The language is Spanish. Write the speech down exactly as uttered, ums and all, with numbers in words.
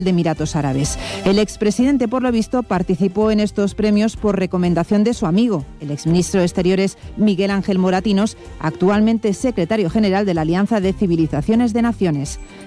de Emiratos Árabes. El expresidente, por lo visto, participó en estos premios por recomendación de su amigo, el exministro de Exteriores Miguel Ángel Moratinos, actualmente secretario general de la Alianza de Civilizaciones de Naciones.